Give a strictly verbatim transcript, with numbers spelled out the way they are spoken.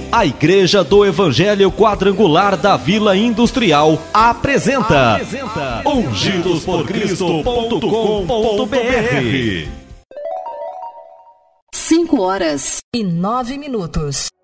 A Igreja do Evangelho Quadrangular da Vila Industrial apresenta, apresenta ungidos por cristo ponto com ponto br. cinco horas e nove minutos.